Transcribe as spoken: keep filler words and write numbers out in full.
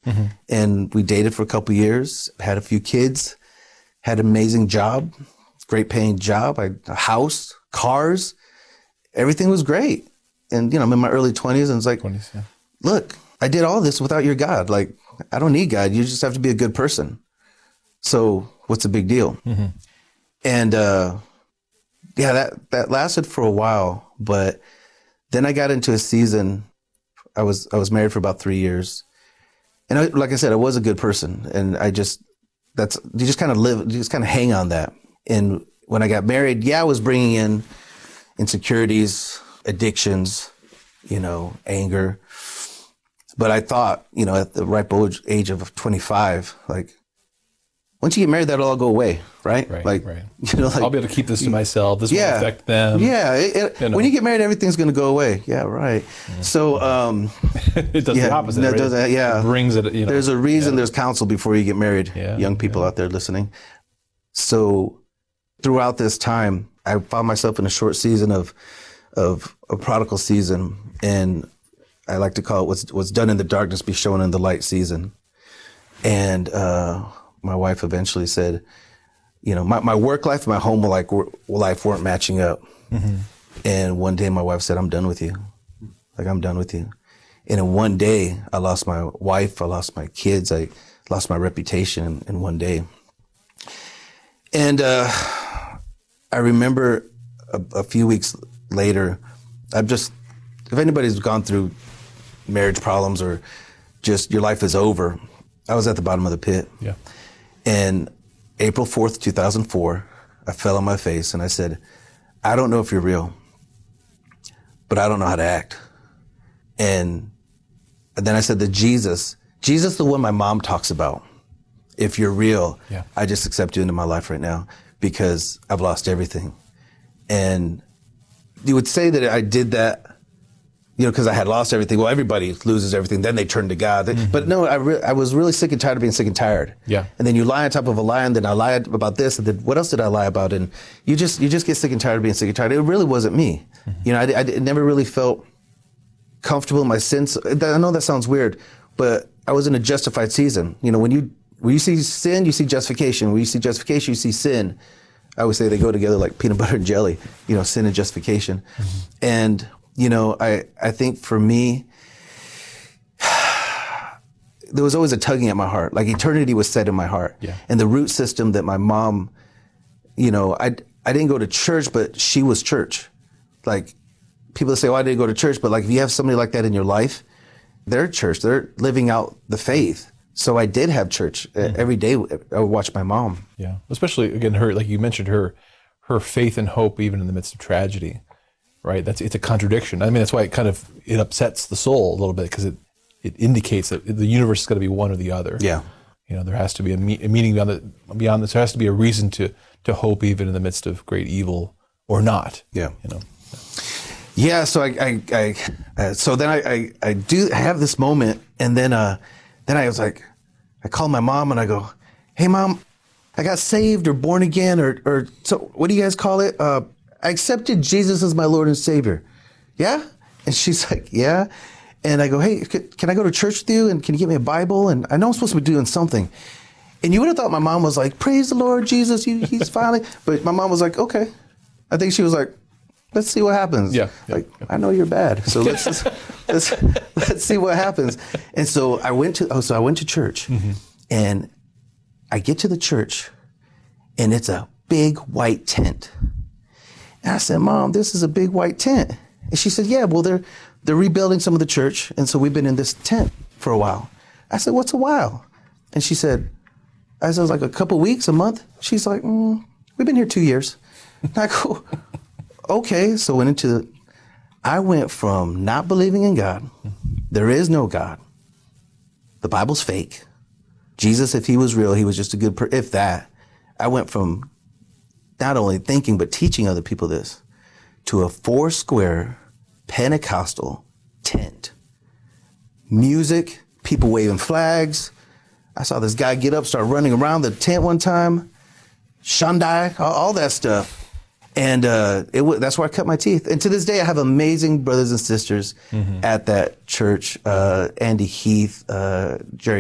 Mm-hmm. And we dated for a couple years, had a few kids, had an amazing job, great paying job, I, a house, cars, everything was great. And, you know, I'm in my early twenties and it's like, twenties, yeah. Look, I did all this without your God. Like, I don't need God. You just have to be a good person. So what's the big deal? Mm-hmm. And, uh, yeah, that, that lasted for a while, but then I got into a season. I was, I was married for about three years. And I, like I said, I was a good person. And I just, that's, you just kind of live, you just kind of hang on that. And when I got married, yeah, I was bringing in insecurities, addictions, you know, anger. But I thought, you know, at the ripe old age of twenty-five, like, once you get married, that'll all go away, right? Right, like, right. You know, like, I'll be able to keep this to myself. This yeah, won't affect them. Yeah. It, it, you know. When you get married, everything's going to go away. Yeah, right. Mm-hmm. So, um, it does yeah, the opposite. No, Right? it does, yeah. It brings it, you know. There's a reason yeah. there's counsel before you get married, yeah, young people yeah. out there listening. So throughout this time, I found myself in a short season of, of a prodigal season. And I like to call it what's, what's done in the darkness be shown in the light season. And, uh, my wife eventually said, you know, my, my work life and my home like life weren't matching up. Mm-hmm. And one day my wife said, I'm done with you. Like, I'm done with you. And in one day, I lost my wife, I lost my kids, I lost my reputation in, in one day. And uh, I remember a, a few weeks later, I've just, if anybody's gone through marriage problems or just your life is over, I was at the bottom of the pit. Yeah. And April fourth, two thousand four, I fell on my face and I said, I don't know if you're real, but I don't know how to act. And then I said to Jesus, Jesus, the one my mom talks about, if you're real, yeah. I just accept you into my life right now because I've lost everything. And you would say that I did that, you know, because I had lost everything. Well, everybody loses everything. Then they turn to God. Mm-hmm. But no, I, re- I was really sick and tired of being sick and tired. Yeah. And then you lie on top of a lie, and then I lied about this, and then what else did I lie about? And you just you just get sick and tired of being sick and tired. It really wasn't me. Mm-hmm. You know, I, I never really felt comfortable in my sins. I know that sounds weird, but I was in a justified season. You know, when you when you see sin, you see justification. When you see justification, you see sin. I always say they go together like peanut butter and jelly. You know, sin and justification, mm-hmm. and you know, I, I think for me, there was always a tugging at my heart. Like eternity was set in my heart. Yeah. And the root system that my mom, you know, I, I didn't go to church, but she was church. Like people say, oh, I didn't go to church. But like if you have somebody like that in your life, they're church. They're living out the faith. So I did have church. Mm-hmm. Every day I would watch my mom. Yeah. Especially, again, her, like you mentioned, her, her faith and hope even in the midst of tragedy. Right, that's it's a contradiction. I mean, that's why it kind of it upsets the soul a little bit because it, it indicates that the universe is going to be one or the other. Yeah, you know, there has to be a, me- a meaning beyond the, beyond this. There has to be a reason to to hope even in the midst of great evil or not. Yeah, you know. Yeah. So I, I, I uh, so then I, I, I do have this moment, and then uh, then I was like, I called my mom and I go, hey mom, I got saved or born again or or so what do you guys call it? Uh, I accepted Jesus as my Lord and Savior. Yeah? And she's like, yeah. And I go, hey, can I go to church with you? And can you get me a Bible? And I know I'm supposed to be doing something. And you would have thought my mom was like, praise the Lord, Jesus, you, he's finally. But my mom was like, okay. I think she was like, let's see what happens. Yeah. yeah like, yeah. I know you're bad. So let's just, let's, let's see what happens. And so I went to, oh, so I went to church. Mm-hmm. And I get to the church and it's a big white tent. And I said, Mom, this is a big white tent. And she said, yeah, well, they're they're rebuilding some of the church. And so we've been in this tent for a while. I said, what's a while? And she said, I said, it was like a couple weeks, a month. She's like, mm, we've been here two years. And I go, okay. So went into, the, I went from not believing in God. There is no God. The Bible's fake. Jesus, if he was real, he was just a good, per- if that. I went from not only thinking, but teaching other people this, to a four square Pentecostal tent. Music, people waving flags. I saw this guy get up, start running around the tent one time. Shandai, all, all that stuff. And uh, it w- that's where I cut my teeth. And to this day, I have amazing brothers and sisters mm-hmm. at that church. Uh, Andy Heath, uh, Jerry